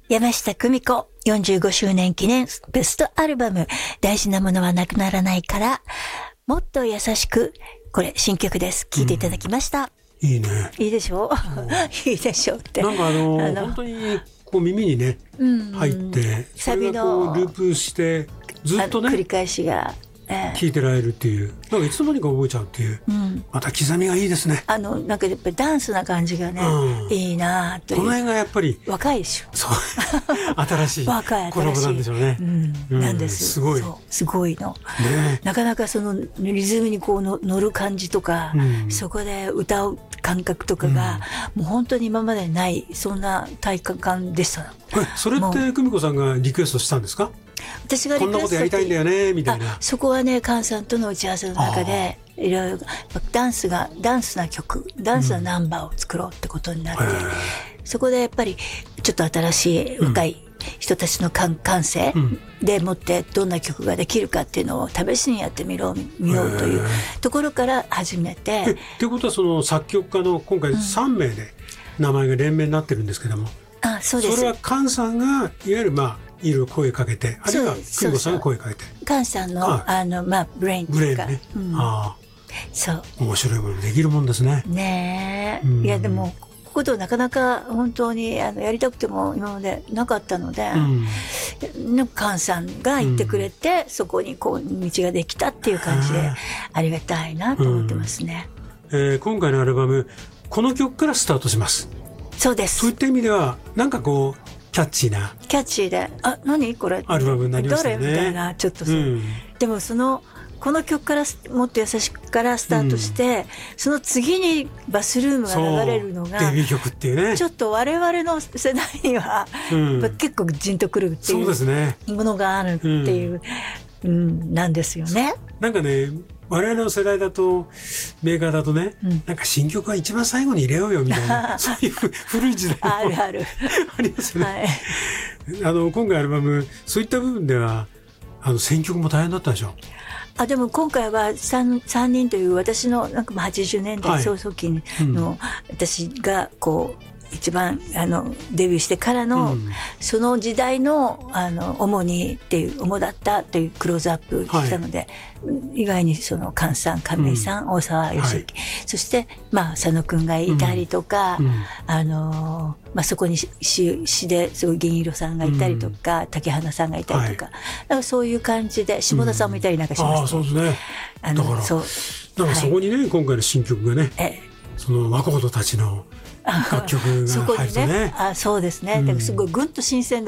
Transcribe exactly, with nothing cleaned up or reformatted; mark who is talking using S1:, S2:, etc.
S1: 山下久美子よんじゅうごしゅうねん記念ベストアルバム、大事なものはなくならないから、もっと優しく、これ新曲です。聴いていただきました。
S2: うん、いいね。
S1: いいでしょういいでしょうって。
S2: なんかあの、あの本当にこう耳にね、うん、入って、サビのループしてずっとね、
S1: 繰り返しが。
S2: 聞いてられるっていう、なんかいつの間にか覚えちゃうっていう、うん、また刻みがいいですね。
S1: あのなんかやっぱりダンスな感じがね、うん、いいなという。
S2: この辺がやっぱり
S1: 若いでしょ。
S2: そう新しい
S1: 若い
S2: コラボなんでしょうね。
S1: うんうん、なんです。
S2: すごい。
S1: そうすごいの、
S2: ね。
S1: なかなかそのリズムにこうの乗る感じとか、うん、そこで歌う感覚とかが、うん、もう本当に今までないそんな体感でした。
S2: それって久美子さんがリクエストしたんですか？
S1: 私がリクエスト
S2: こんなことやりたいんだよねみたいな。
S1: そこはね、菅さんとの打ち合わせの中でいろいろダンスがダンスな曲、ダンスなナンバーを作ろうってことになって、うん、そこでやっぱりちょっと新しい若い人たちの感性でもってどんな曲ができるかっていうのを試しにやってみよう見ようというところから始めて。
S2: えっていうことはその作曲家の今回さんめいで名前が連名になってるんですけども、
S1: うん、あ、そうです。
S2: それは菅さんがいわゆるまあいろいろ声かけて、あるいは久美子さんが声かけて、
S1: 菅さんのああのまあブレインというか、
S2: ブレインね、うん、ああ、
S1: そう
S2: 面白いものできるもんですね。
S1: ねえ、うん、いやでもこういうことなかなか本当にあのやりたくても今までなかったので、うん、菅さんが言ってくれて、うん、そこにこう道ができたっていう感じでありがたいなと思ってますね。
S2: うん、えー、今回のアルバムこの曲からスタートします。
S1: そうです。
S2: そういった意味ではなんかこうキャッチーな
S1: キャッチーで、あ、何これ
S2: アルバムになりましたね。
S1: どれみたいな、ちょっとそう、うん、でもそのこの曲からもっと優しくからスタートして、うん、その次にバスルームが流れるのが
S2: デビュー曲っていうね、
S1: ちょっと我々の世代には、うん、結構ジンとくるっていうものがあるっていう、うんうん、なんですよね。
S2: なんかね、我々の世代だとメーカーだとね、うん、なんか新曲は一番最後に入れようよみたいなそういう古い時代も
S1: あるある
S2: ありますよね。
S1: はい、
S2: あの今回アルバムそういった部分ではあの選曲も大変だったでしょ。
S1: あ、でも今回は 3, 3人という私のなんかはちじゅうねんだい早々期の、はい、うん、私がこう一番あのデビューしてからの、うん、その時代のあの主にっていう主だったというクローズアップしたので、はい、意外にその菅さん、亀井さん、うん、大沢良之、はい、そしてまあ佐野くんがいたりとか、うん、あのまあそこに詩詩ですごい銀色さんがいたりとか、うん、竹花さんがいたりとか、はい、だからそういう感じで下田さんもいたりなんかしました、ね。
S2: ああ、そうですね。あのだからそうだからそこにね、はい、今回の新曲がね、えその若者たちの楽曲が入るとね、
S1: そこにね、あ、そうですね、うん、だからすごいぐんと新鮮